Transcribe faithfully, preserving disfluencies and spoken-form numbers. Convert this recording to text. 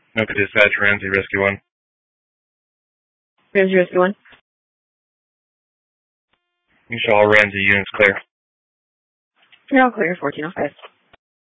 Okay, dispatch, Ramsey, Rescue one. Ramsey, Rescue one. You show all Ramsey units clear. You're all clear, fourteen oh five.